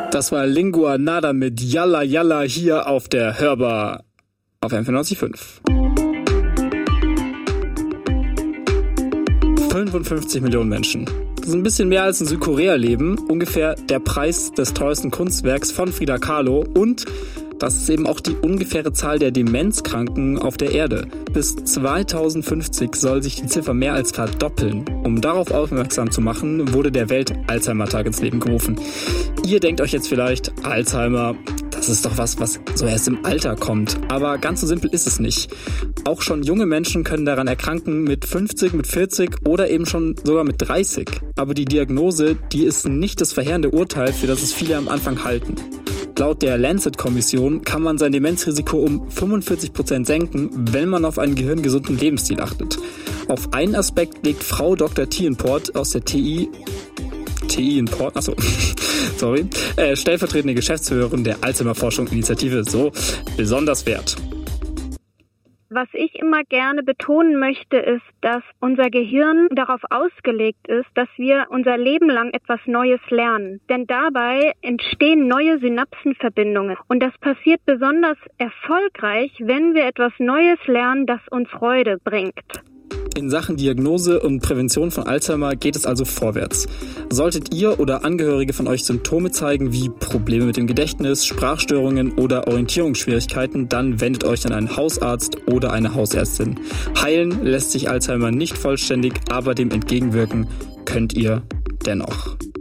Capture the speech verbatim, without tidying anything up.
Das war Lingua Nada mit Yalla Yalla hier auf der Hörbar auf M vierundneunzig Komma fünf. fünfundfünfzig Millionen Menschen. Das ist ein bisschen mehr als in Südkorea leben. Ungefähr der Preis des teuersten Kunstwerks von Frida Kahlo. Und das ist eben auch die ungefähre Zahl der Demenzkranken auf der Erde. Bis zweitausendfünfzig soll sich die Ziffer mehr als verdoppeln. Um darauf aufmerksam zu machen, wurde der Welt-Alzheimer-Tag ins Leben gerufen. Ihr denkt euch jetzt vielleicht, Alzheimer, das ist doch was, was so erst im Alter kommt. Aber ganz so simpel ist es nicht. Auch schon junge Menschen können daran erkranken mit fünfzig, mit vierzig oder eben schon sogar mit dreißig. Aber die Diagnose, die ist nicht das verheerende Urteil, für das es viele am Anfang halten. Laut der Lancet-Kommission kann man sein Demenzrisiko um fünfundvierzig Prozent senken, wenn man auf einen gehirngesunden Lebensstil achtet. Auf einen Aspekt legt Frau Doktor Tienport aus der T I T I in Port, achso, sorry, äh, stellvertretende Geschäftsführerin der Alzheimer-Forschung-Initiative so besonders Wert. Was ich immer gerne betonen möchte, ist, dass unser Gehirn darauf ausgelegt ist, dass wir unser Leben lang etwas Neues lernen. Denn dabei entstehen neue Synapsenverbindungen. Und das passiert besonders erfolgreich, wenn wir etwas Neues lernen, das uns Freude bringt. In Sachen Diagnose und Prävention von Alzheimer geht es also vorwärts. Solltet ihr oder Angehörige von euch Symptome zeigen wie Probleme mit dem Gedächtnis, Sprachstörungen oder Orientierungsschwierigkeiten, dann wendet euch an einen Hausarzt oder eine Hausärztin. Heilen lässt sich Alzheimer nicht vollständig, aber dem entgegenwirken könnt ihr dennoch.